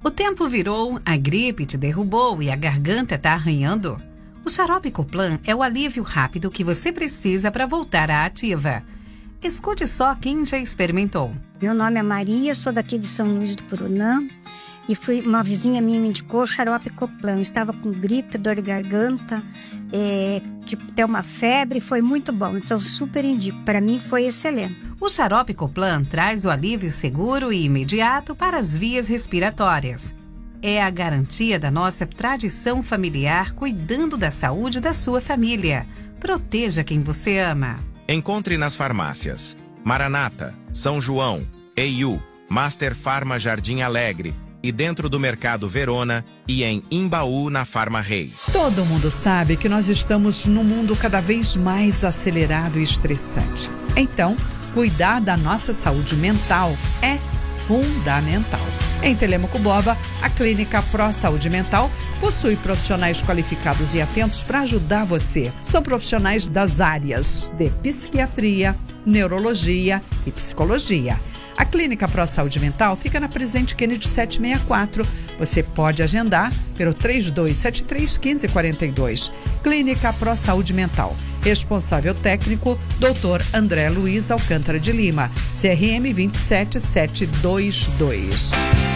O tempo virou, a gripe te derrubou e a garganta tá arranhando? O xarope Coplan é o alívio rápido que você precisa para voltar à ativa. Escute só quem já experimentou. Meu nome é Maria, sou daqui de São Luís do Purunã e uma vizinha minha me indicou o xarope Coplan. Eu estava com gripe, dor de garganta, até uma febre, foi muito bom. Então super indico, para mim foi excelente. O xarope Coplan traz o alívio seguro e imediato para as vias respiratórias. É a garantia da nossa tradição familiar cuidando da saúde da sua família. Proteja quem você ama. Encontre nas farmácias Maranata, São João, EIU, Master Farma Jardim Alegre e dentro do Mercado Verona e em Imbaú, na Farma Reis. Todo mundo sabe que nós estamos num mundo cada vez mais acelerado e estressante. Então, cuidar da nossa saúde mental é fundamental. Em Telêmaco Borba, a Clínica Pro Saúde Mental possui profissionais qualificados e atentos para ajudar você. São profissionais das áreas de psiquiatria, neurologia e psicologia. A Clínica Pro Saúde Mental fica na Presidente Kennedy 764. Você pode agendar pelo 3273-1542. Clínica Pro Saúde Mental. Responsável técnico, Dr. André Luiz Alcântara de Lima, CRM 27722.